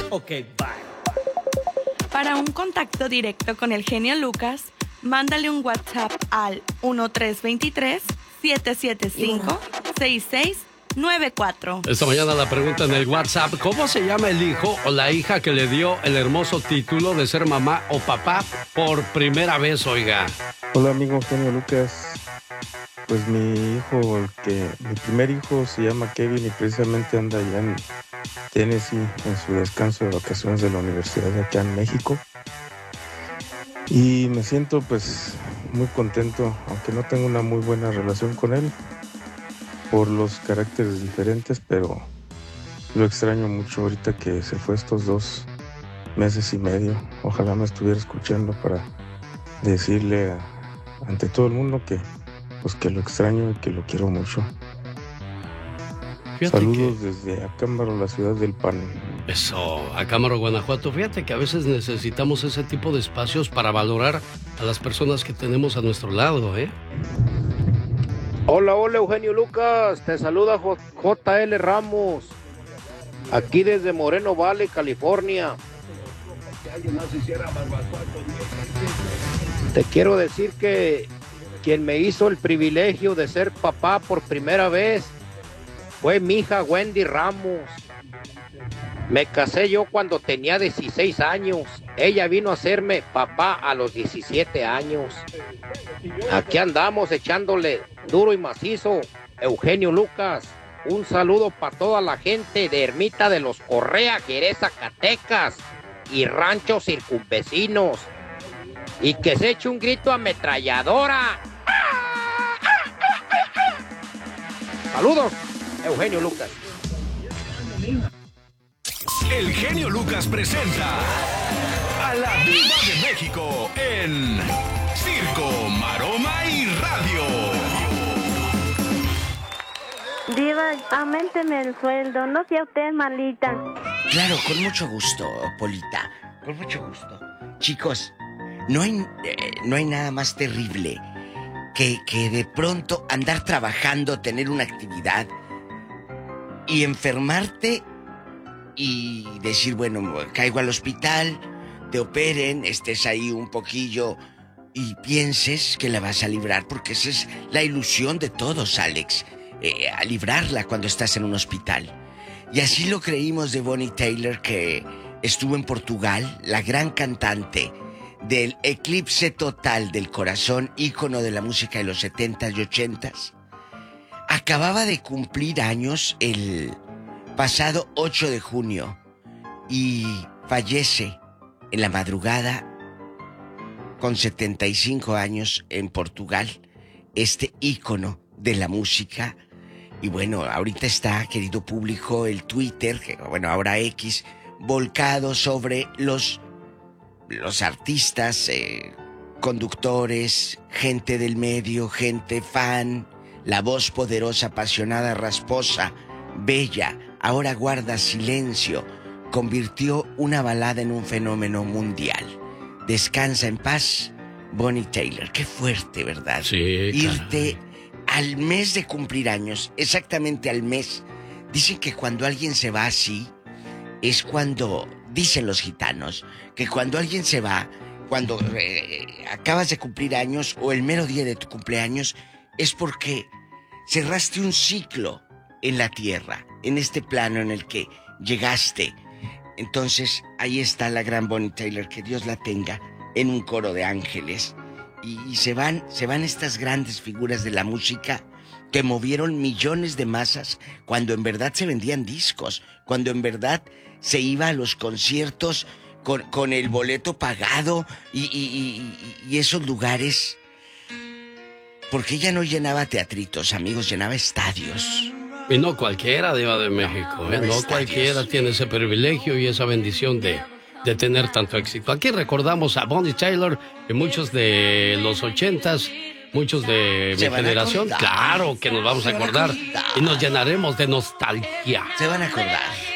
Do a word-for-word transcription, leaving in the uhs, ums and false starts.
Ok, bye. Para un contacto directo con el genio Lucas, mándale un WhatsApp al uno tres dos tres, siete siete cinco, seis seis nueve cuatro. Esta mañana la pregunta en el WhatsApp: ¿cómo se llama el hijo o la hija que le dio el hermoso título de ser mamá o papá por primera vez, oiga? Hola, amigo genio Lucas. Pues mi hijo, el que, mi primer hijo se llama Kevin y precisamente anda allá en Tennessee en su descanso de vacaciones de la universidad de acá en México. Y me siento pues muy contento, aunque no tengo una muy buena relación con él por los caracteres diferentes, pero lo extraño mucho ahorita que se fue estos dos meses y medio. Ojalá me estuviera escuchando para decirle a, ante todo el mundo que pues que lo extraño y que lo quiero mucho. Fíjate Saludos que... desde Acámbaro, la ciudad del pan. Eso, Acámbaro, Guanajuato. Fíjate que a veces necesitamos ese tipo de espacios para valorar a las personas que tenemos a nuestro lado, ¿eh? Hola, hola, Eugenio Lucas. Te saluda J L Ramos. Aquí desde Moreno Valley, California. Te quiero decir que quien me hizo el privilegio de ser papá por primera vez fue mi hija Wendy Ramos. Me casé yo cuando tenía dieciséis años. Ella vino a hacerme papá a los diecisiete años. Aquí andamos echándole duro y macizo. Eugenio Lucas, un saludo para toda la gente de Ermita de los Correa, Jerez, Zacatecas y ranchos circunvecinos. Y que se eche un grito ametralladora. Saludos, Eugenio Lucas. El genio Lucas presenta a la Diva de México en Circo, Maroma y Radio. Diva, auménteme el sueldo, no sea usted malita. Claro, con mucho gusto, Polita, con mucho gusto. Chicos, no hay, eh, no hay nada más terrible que, que de pronto andar trabajando, tener una actividad y enfermarte y decir, bueno, caigo al hospital, te operen, estés ahí un poquillo y pienses que la vas a librar, porque esa es la ilusión de todos, Alex, eh, a librarla cuando estás en un hospital. Y así lo creímos de Bonnie Tyler, que estuvo en Portugal, la gran cantante del eclipse total del corazón, ícono de la música de los setentas y ochentas. Acababa de cumplir años el pasado ocho de junio y fallece en la madrugada con setenta y cinco años en Portugal, este ícono de la música. Y bueno, ahorita está, querido público, el Twitter, que, bueno, ahora X, volcado sobre los, los artistas, eh, conductores, gente del medio, gente fan, la voz poderosa, apasionada, rasposa, bella, ahora guarda silencio, convirtió una balada en un fenómeno mundial. Descansa en paz, Bonnie Tyler. Qué fuerte, ¿verdad? Sí, irte caray. Al mes de cumplir años, exactamente al mes. Dicen que cuando alguien se va así, es cuando, dicen los gitanos, que cuando alguien se va, cuando eh, acabas de cumplir años o el mero día de tu cumpleaños, es porque cerraste un ciclo en la tierra, en este plano en el que llegaste. Entonces, ahí está la gran Bonnie Tyler, que Dios la tenga en un coro de ángeles. Y, y se van, se van estas grandes figuras de la música que movieron millones de masas cuando en verdad se vendían discos, cuando en verdad se iba a los conciertos con, con el boleto pagado y, y, y, y esos lugares. Porque ella no llenaba teatritos, amigos, llenaba estadios. Y no cualquiera, Diva de México, ¿eh? No cualquiera tiene ese privilegio y esa bendición de, de tener tanto éxito. Aquí recordamos a Bonnie Tyler y muchos de los ochentas, muchos de mi generación. Claro que nos vamos a acordar y nos llenaremos de nostalgia. Se van a acordar.